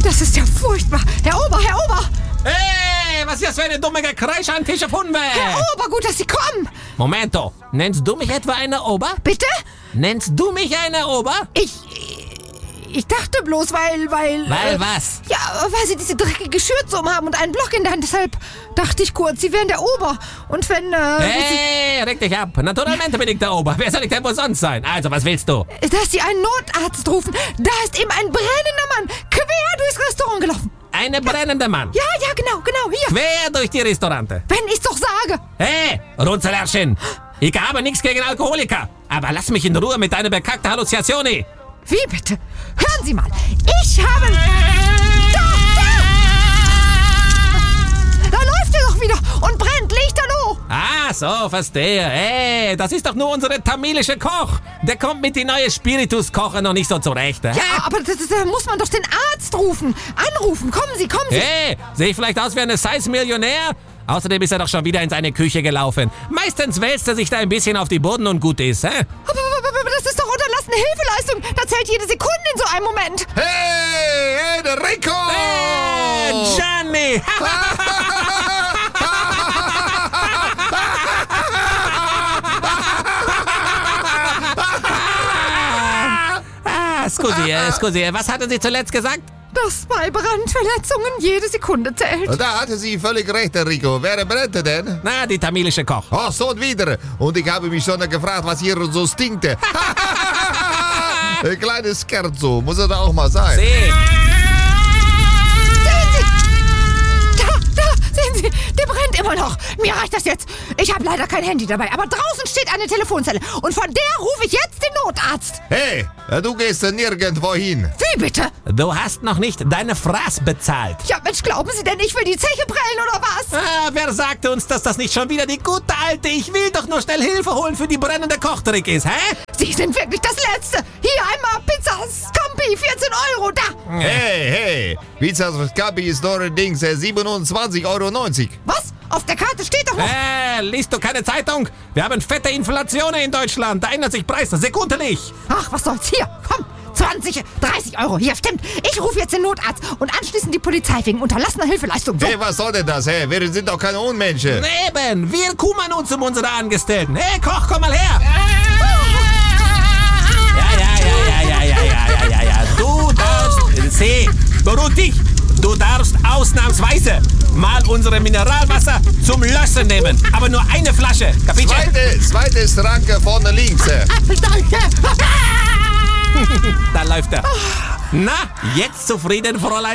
Das ist ja furchtbar. Herr Ober! Hey, was ist das für eine dumme Gekreisch an Tisch auf Hunde? Herr Ober, gut, dass Sie kommen. Momento, nennst du mich etwa eine Ober? Bitte? Nennst du mich eine Ober? Ich dachte bloß, weil... Weil was? Ja, weil Sie diese dreckige Schürze umhaben und einen Block in der Hand. Deshalb dachte ich kurz, Sie wären der Ober. Und wenn, Hey, reg dich ab. Naturalmente bin ich der Ober. Wer soll ich denn wohl sonst sein? Also, was willst du? dass Sie einen Notarzt rufen. Da ist eben ein brennender Mann quer durchs Restaurant gelaufen. Eine brennende Mann. Ja, genau, hier. Quer durch die Restaurante. Wenn ich's doch sage. Hey, Runzelärchen. Ich habe nichts gegen Alkoholiker. Aber lass mich in Ruhe mit deiner bekackten Halluzinationen. Wie bitte? Hören Sie mal. Ich habe... Da läuft er doch wieder und brennt lichterloh. Ah, so, verstehe. Hey, das ist doch nur unsere tamilische Koch. Der kommt mit die neue Spiritus-Koche noch nicht so zurecht. Ja, aber da muss man doch den Arzt anrufen. Kommen Sie. Hey, sehe ich vielleicht aus wie eine Size-Millionär? Außerdem ist er doch schon wieder in seine Küche gelaufen. Meistens wälzt er sich da ein bisschen auf die Boden und gut ist, hä? Aber das ist doch unterlassene Hilfeleistung. Da zählt jede Sekunde in so einem Moment. Hey, Enrico! Hey, Gianni! Scusi, was hatten Sie zuletzt gesagt? Dass bei Brandverletzungen jede Sekunde zählt. Da hatte sie völlig recht, Enrico. Wer brennte denn? Na, die tamilische Koch. Ach, so und wieder. Und ich habe mich schon gefragt, was hier so stinkte. Ein kleines Scherzo, muss er da auch mal sein. See. Sehen Sie, der brennt immer noch. Mir reicht das jetzt. Ich habe leider kein Handy dabei, aber draußen steht eine Telefonzelle. Und von der rufe ich jetzt den Notarzt. Hey, du gehst nirgendwo hin. Wie bitte? Du hast noch nicht deine Fraß bezahlt. Ja, Mensch, glauben Sie denn, ich will die Zeche prellen oder was? Ah, wer sagte uns, dass das nicht schon wieder die gute alte Ich will doch nur schnell Hilfe holen für die brennende Kochtrick ist, hä? Sie sind wirklich das Letzte. Hier einmal Pizza Scampi, 14 Euro, da. Hey, Pizza Scampi ist allerdings 27,90 Euro. Was? Auf der Karte steht doch noch... Liest du keine Zeitung? Wir haben fette Inflation in Deutschland. Da ändert sich Preis sekundlich. Ach, was soll's? Hier, komm. 20, 30 Euro. Hier, stimmt. Ich rufe jetzt den Notarzt und anschließend die Polizei wegen unterlassener Hilfeleistung. So. Hey, was soll denn das, hey? Wir sind doch keine Unmenschen. Eben, wir kümmern uns um unsere Angestellten. Hey, Koch, komm mal her. Ja. Du darfst... beruhig dich. Du darfst ausnahmsweise mal unsere Mineralwasser zum Löschen nehmen. Aber nur eine Flasche. Kapitel? Zweites Ranke vorne links. Danke. Da läuft er. Na, jetzt zufrieden, Fräulein?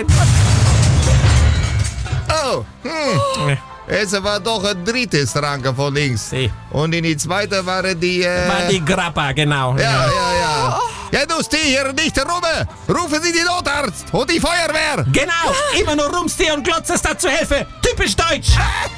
Oh, es war doch ein drittes Ranke von links. Sie. Und in die zweite waren die... War die Grappa, genau. Ja. Ja, du steh hier nicht rum. Rufen Sie den Notarzt und die Feuerwehr. Genau, immer nur rumstehen und glotzen statt zu helfen. Typisch deutsch.